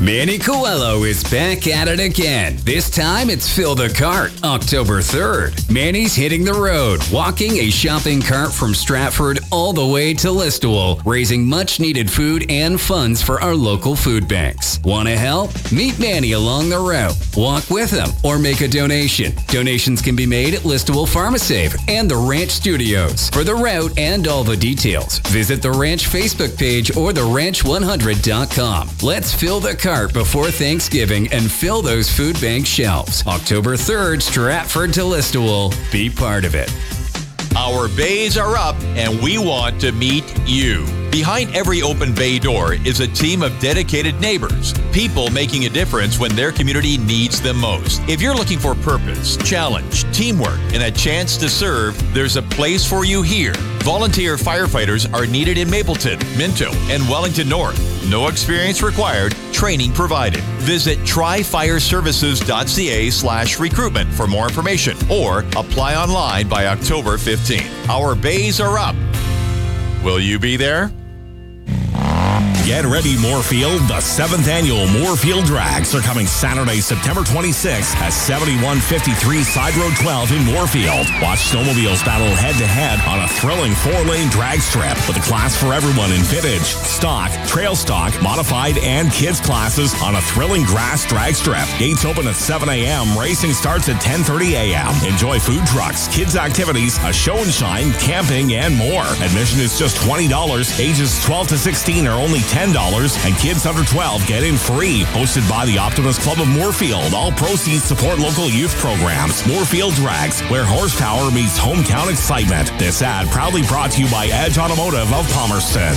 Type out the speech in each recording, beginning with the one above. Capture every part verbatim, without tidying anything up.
Manny Coelho is back at it again. This time it's Fill the Cart, October third. Manny's hitting the road, walking a shopping cart from Stratford all the way to Listowel, raising much-needed food and funds for our local food banks. Want to help? Meet Manny along the route. Walk with him or make a donation. Donations can be made at Listowel Pharmasave and the Ranch Studios. For the route and all the details, visit the Ranch Facebook page or the ranch one hundred dot com. Let's fill the cart before Thanksgiving and fill those food bank shelves. October third, Stratford to Listowel. Be part of it. Our bays are up, and we want to meet you. Behind every open bay door is a team of dedicated neighbors, people making a difference when their community needs them most. If you're looking for purpose, challenge, teamwork, and a chance to serve, there's a place for you here. Volunteer firefighters are needed in Mapleton, Minto, and Wellington North. No experience required, training provided. Visit try fire services dot c a slash recruitment for more information or apply online by October fifteenth. Our bays are up. Will you be there? Get ready, Moorfield. The seventh annual Moorfield Drags are coming Saturday, September twenty-sixth at seventy-one fifty-three Side Road twelve in Moorfield. Watch snowmobiles battle head-to-head on a thrilling four-lane drag strip with a class for everyone in vintage, stock, trail stock, modified, and kids classes on a thrilling grass drag strip. Gates open at seven a.m. Racing starts at ten thirty a.m. Enjoy food trucks, kids activities, a show and shine, camping, and more. Admission is just twenty dollars. Ages twelve to sixteen are only ten dollars, and kids under twelve get in free. Hosted by the Optimist Club of Moorfield. All proceeds support local youth programs. Moorfield Drags, where horsepower meets hometown excitement. This ad proudly brought to you by Edge Automotive of Palmerston.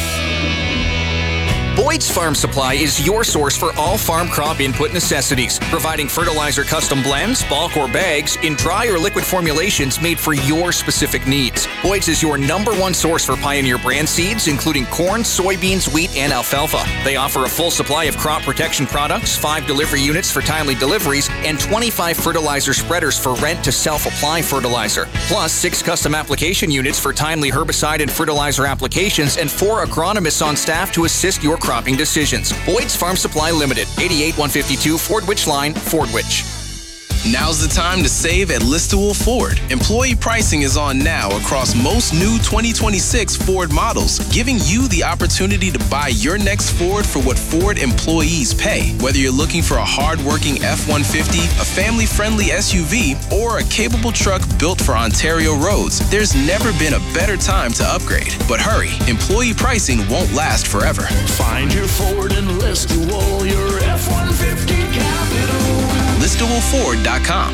Boyd's Farm Supply is your source for all farm crop input necessities, providing fertilizer custom blends, bulk or bags, in dry or liquid formulations made for your specific needs. Boyd's is your number one source for Pioneer brand seeds, including corn, soybeans, wheat, and alfalfa. They offer a full supply of crop protection products, five delivery units for timely deliveries, and twenty-five fertilizer spreaders for rent to self-apply fertilizer, plus six custom application units for timely herbicide and fertilizer applications, and four agronomists on staff to assist your cropping decisions. Boyd's Farm Supply Limited, eighty-eight one fifty-two Fordwich Line, Fordwich. Now's the time to save at Listowel Ford. Employee pricing is on now across most new twenty twenty-six Ford models, giving you the opportunity to buy your next Ford for what Ford employees pay. Whether you're looking for a hard-working F one fifty, a family-friendly S U V, or a capable truck built for Ontario roads, there's never been a better time to upgrade. But hurry, employee pricing won't last forever. Find your Ford in Listowel, your F one fifty capital. Listowel Ford dot com.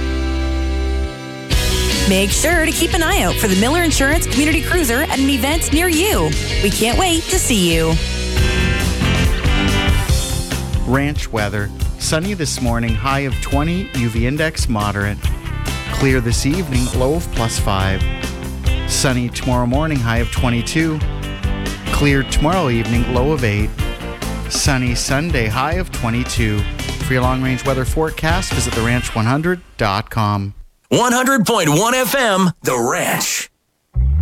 Make sure to keep an eye out for the Miller Insurance Community Cruiser at an event near you. We can't wait to see you. Ranch weather. Sunny this morning, high of twenty, U V index moderate. Clear this evening, low of plus five. Sunny tomorrow morning, high of twenty-two. Clear tomorrow evening, low of eight. Sunny Sunday, high of twenty-two. For your long-range weather forecast, visit the ranch one hundred dot com. one hundred point one F M, The Ranch.